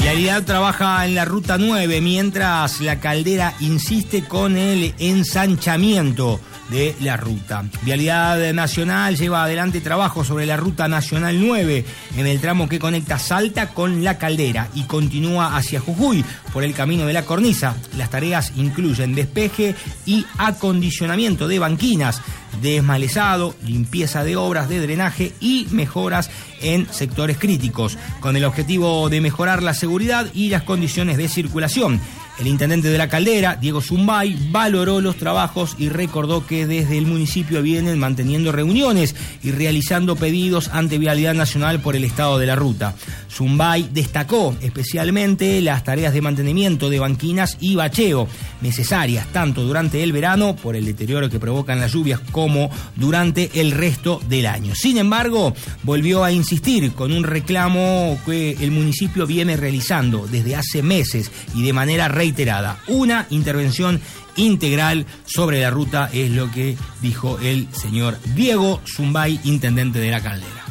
Vialidad trabaja en la Ruta 9, mientras La Caldera insiste con el ensanchamiento de la ruta. Vialidad Nacional lleva adelante trabajos sobre la Ruta Nacional 9 en el tramo que conecta Salta con La Caldera y continúa hacia Jujuy por el camino de la Cornisa. Las tareas incluyen despeje y acondicionamiento de banquinas, desmalezado, limpieza de obras de drenaje y mejoras en sectores críticos, con el objetivo de mejorar la seguridad y las condiciones de circulación. El intendente de La Caldera, Diego Zumbay, valoró los trabajos y recordó que desde el municipio vienen manteniendo reuniones y realizando pedidos ante Vialidad Nacional por el estado de la ruta. Zumbay destacó especialmente las tareas de mantenimiento de banquinas y bacheo, necesarias tanto durante el verano por el deterioro que provocan las lluvias como durante el resto del año. Sin embargo, volvió a insistir con un reclamo que el municipio viene realizando desde hace meses y de manera reiterada. Una intervención integral sobre la ruta es lo que dijo el señor Diego Zumbay, intendente de La Caldera.